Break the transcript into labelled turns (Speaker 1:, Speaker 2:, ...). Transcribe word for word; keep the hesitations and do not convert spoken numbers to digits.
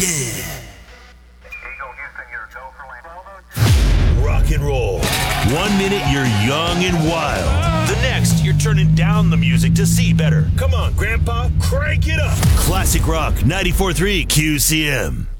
Speaker 1: Yeah. Rock and roll. One minute you're young and wild. The next you're turning down the music to see better. Come on, Grandpa, crank it up. Classic Rock ninety-four point three Q C M.